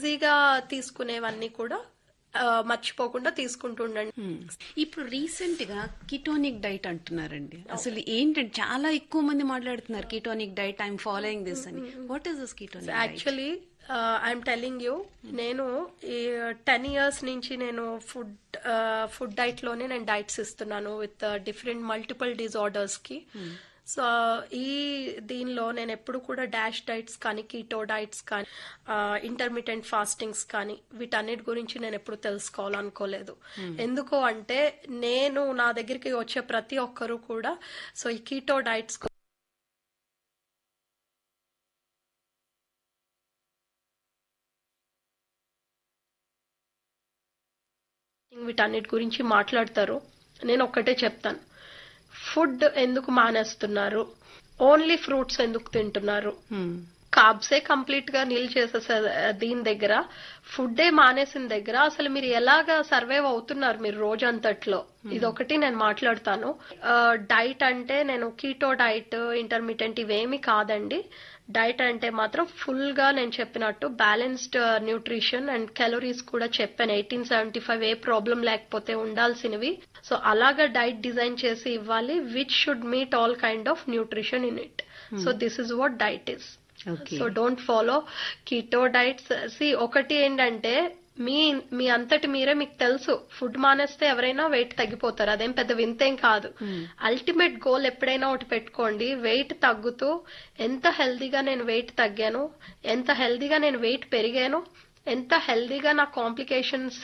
ఈజీగా తీసుకునేవన్నీ కూడా మర్చిపోకుండా తీసుకుంటూ ఉండండి. ఇప్పుడు రీసెంట్ గా కిటోనిక్ డైట్ అంటున్నారండి. అసలు ఏంటంటే చాలా ఎక్కువ మంది మాట్లాడుతున్నారు ketonic diet, I'm following this అని. What is this ketonic diet? Actually I'm telling you, నేను ఈ 10 years నుంచి నేను ఫుడ్ డైట్ లోనే నేను డైట్స్ ఇస్తున్నాను విత్ డిఫరెంట్ మల్టిపుల్ డిజార్డర్స్ కి. సో దీనిలో నేను ఎప్పుడు కూడా డాష్ డైట్స్ కానీ, కీటో డైట్స్ కానీ, ఇంటర్మీడియట్ ఫాస్టింగ్స్ కానీ వీటన్నిటి గురించి నేను ఎప్పుడు తెలుసుకోవాలనుకోలేదు. ఎందుకు అంటే నేను నా దగ్గరికి వచ్చే ప్రతి ఒక్కరు కూడా సో ఈ కీటో డైట్స్ వీటన్నిటి గురించి మాట్లాడతారు. నేను ఒక్కటే చెప్తాను, ఫుడ్ ఎందుకు మానేస్తున్నారు, ఓన్లీ ఫ్రూట్స్ ఎందుకు తింటున్నారు, కార్బ్సే కంప్లీట్ గా నీల్ చేసేసే దీని దగ్గర ఫుడ్డే మానేసిన దగ్గర అసలు మీరు ఎలాగా సర్వైవ్ అవుతున్నారు మీరు రోజంతట్లో, ఇదొకటి నేను మాట్లాడతాను. డైట్ అంటే నేను కీటో డైట్, ఇంటర్మీడియట్ ఇవేమి కాదండి. డైట్ అంటే మాత్రం ఫుల్ గా నేను చెప్పినట్టు బ్యాలెన్స్డ్ న్యూట్రిషన్ అండ్ క్యాలరీస్ కూడా చెప్పాను. 1875 ఏ ప్రాబ్లం లేకపోతే ఉండాల్సినవి. సో అలాగా డైట్ డిజైన్ చేసి ఇవ్వాలి which should meet all kind of nutrition in it. So this is what diet is. So don't follow keto diets. ఒకటి ఏంటంటే మీ అంతటి మీరే మీకు తెలుసు ఫుడ్ మానేస్తే ఎవరైనా వెయిట్ తగ్గిపోతారు, అదేం పెద్ద వింతేం కాదు. అల్టిమేట్ గోల్ ఎప్పుడైనా ఒకటి పెట్టుకోండి, వెయిట్ తగ్గుతూ ఎంత హెల్దీగా నేను వెయిట్ తగ్గాను, ఎంత హెల్దీగా నేను వెయిట్ పెరిగాను, ఎంత హెల్దీగా నా కాంప్లికేషన్స్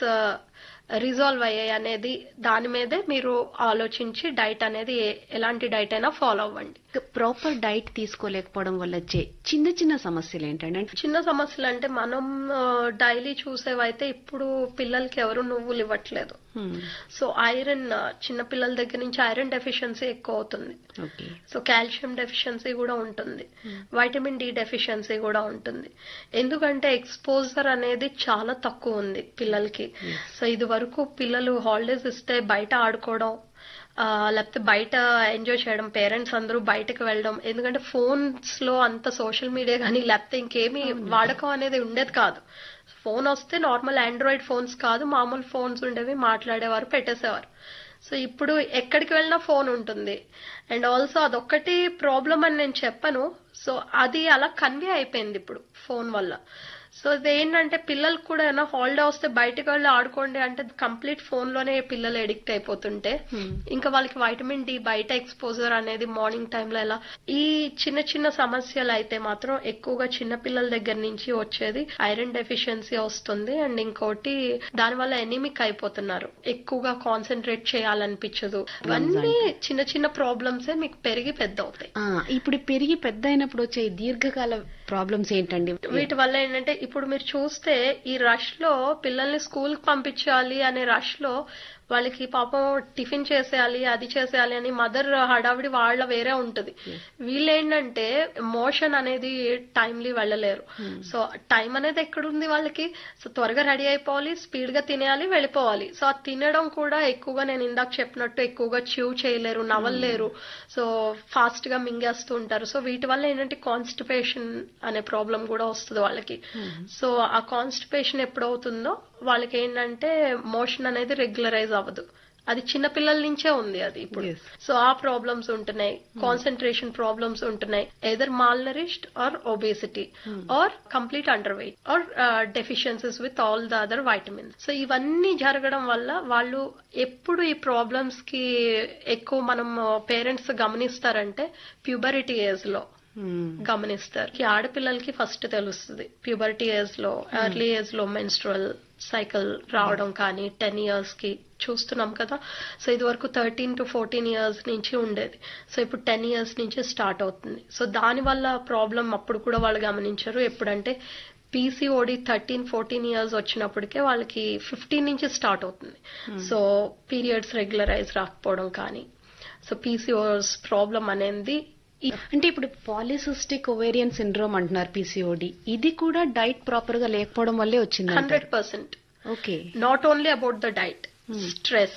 రిజాల్వ్ అయ్యాయి అనేది దాని మీదే మీరు ఆలోచించి డైట్ అనేది ఎలాంటి డైట్ అయినా ఫాలో అవ్వండి. ప్రాపర్ డైట్ తీసుకోలేకపోవడం వల్ల వచ్చే చిన్న చిన్న సమస్యలు ఏంటంటే? చిన్న సమస్యలు అంటే మనం డైలీ చూసేవైతే ఇప్పుడు పిల్లలకి ఎవరు నువ్వులు ఇవ్వట్లేదు. సో ఐరన్ చిన్న పిల్లల దగ్గర నుంచి ఐరన్ డెఫిషియన్సీ ఎక్కువ అవుతుంది. సో కాల్షియం డెఫిషియన్సీ కూడా ఉంటుంది, వైటమిన్ డి డెఫిషియన్సీ కూడా ఉంటుంది. ఎందుకంటే ఎక్స్పోజర్ అనేది చాలా తక్కువ ఉంది పిల్లలకి. సో ఇది వరకు పిల్లలు హాలిడేస్ ఇస్తే బయట ఆడుకోవడం, లేకపోతే బయట ఎంజాయ్ చేయడం, పేరెంట్స్ అందరూ బయటకు వెళ్ళడం, ఎందుకంటే ఫోన్స్ లో అంత సోషల్ మీడియా కానీ లేకపోతే ఇంకేమీ వాడకం అనేది ఉండేది కాదు. ఫోన్ వస్తే నార్మల్ ఆండ్రాయిడ్ ఫోన్స్ కాదు, మామూలు ఫోన్స్ ఉండేవి, మాట్లాడేవారు, పెట్టేసేవారు. సో ఇప్పుడు ఎక్కడికి వెళ్ళినా ఫోన్ ఉంటుంది. అండ్ ఆల్సో అదొక్కటి ప్రాబ్లం అని నేను చెప్పను. సో అది అలా కన్వే అయిపోయింది ఇప్పుడు ఫోన్ వల్ల. సో ఇదేంటంటే పిల్లలకు కూడా ఏమైనా హాలిడే వస్తే బయటకు వెళ్ళి ఆడుకోండి అంటే కంప్లీట్ ఫోన్ లోనే పిల్లలు ఎడిక్ట్ అయిపోతుంటే ఇంకా వాళ్ళకి వైటమిన్ డి బయట ఎక్స్పోజర్ అనేది మార్నింగ్ టైంలో ఎలా, ఈ చిన్న చిన్న సమస్యలు అయితే మాత్రం ఎక్కువగా చిన్న పిల్లల దగ్గర నుంచి వచ్చేది ఐరన్ డెఫిషియన్సీ వస్తుంది. అండ్ ఇంకోటి దానివల్ల ఎనిమిక్ అయిపోతున్నారు, ఎక్కువగా కాన్సన్ట్రేట్ చేయాలనిపించదు. ఇవన్నీ చిన్న చిన్న ప్రాబ్లమ్సే మీకు పెరిగి పెద్ద అవుతాయి. ఇప్పుడు పెరిగి పెద్ద అయినప్పుడు వచ్చే దీర్ఘకాల ప్రాబ్లమ్స్ ఏంటండి? వీటి వల్ల ఏంటంటే ఇప్పుడు మీరు చూస్తే ఈ రష్ లో పిల్లల్ని స్కూల్ కి పంపించాలి అనే రష్ లో వాళ్ళకి పాపం టిఫిన్ చేసేయాలి, అది చేసేయాలి అని మదర్ హడావిడి వాళ్ళ వేరే ఉంటది. వీళ్ళేంటంటే మోషన్ అనేది టైమ్లీ వెళ్ళలేరు. సో టైం అనేది ఎక్కడుంది వాళ్ళకి? సో త్వరగా రెడీ అయిపోవాలి, స్పీడ్ గా తినేయాలి, వెళ్ళిపోవాలి. సో ఆ తినడం కూడా ఎక్కువగా నేను ఇందాక చెప్పినట్టు ఎక్కువగా చ్యూ చేయలేరు, నవలలేరు. సో ఫాస్ట్ గా మింగేస్తూ ఉంటారు. సో వీటి వల్ల ఏంటంటే కాన్స్టిపేషన్ అనే ప్రాబ్లం కూడా వస్తుంది వాళ్ళకి. సో ఆ కాన్స్టిపేషన్ ఎప్పుడవుతుందో వాళ్ళకి ఏంటంటే మోషన్ అనేది రెగ్యులరైజ్ అవ్వదు. అది చిన్న పిల్లల నుంచే ఉంది అది ఇప్పుడు. సో ఆ ప్రాబ్లమ్స్ ఉంటున్నాయి, కాన్సన్ట్రేషన్ ప్రాబ్లమ్స్ ఉంటున్నాయి, either mall nourished are obesity are complete under weight are deficiencies with all the other vitamins. So ఇవన్నీ జరగడం వల్ల వాళ్ళు ఎప్పుడు ఈ ప్రాబ్లమ్స్ కి ఎక్కువ మనం పేరెంట్స్ గమనిస్తారంటే ప్యూబరిటీ ఏజ్ లో గమనిస్తారు. ఆడపిల్లలకి ఫస్ట్ తెలుస్తుంది ప్యూబరిటీ ఏజ్ లో, ఎర్లీ ఏజ్ లో మెన్స్ట్రువల్ సైకిల్ రావడం కానీ 10 years కి చూస్తున్నాం కదా. సో ఇది వరకు 13 to 14 years నుంచి ఉండేది. సో ఇప్పుడు 10 years నుంచి స్టార్ట్ అవుతుంది. సో దాని వల్ల ప్రాబ్లం అప్పుడు కూడా వాళ్ళు గమనించారు. ఎప్పుడంటే పీసీఓడి 13-14 years వచ్చినప్పటికే వాళ్ళకి 15 నుంచి స్టార్ట్ అవుతుంది. సో పీరియడ్స్ రెగ్యులరైజ్ రాకపోవడం కానీ, సో పీసీఓఎస్ ప్రాబ్లం అనేది. అంటే ఇప్పుడు పాలిసిస్టిక్ ఓవేరియన్ సిండ్రోమ్ అంటున్నారు, పీసీఓడి, ఇది కూడా డైట్ ప్రాపర్ గా లేకపోవడం వల్లే వచ్చింది? 100%. Okay. Not only about the diet, stress,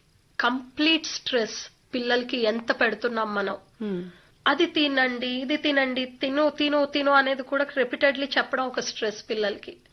complete stress పిల్లలకి ఎంత పెడుతున్నాం మనం. అది తినండి, ఇది తినండి, తిను తిను తిను అనేది కూడా రిపీటెడ్లీ చెప్పడం ఒక స్ట్రెస్ పిల్లలకి.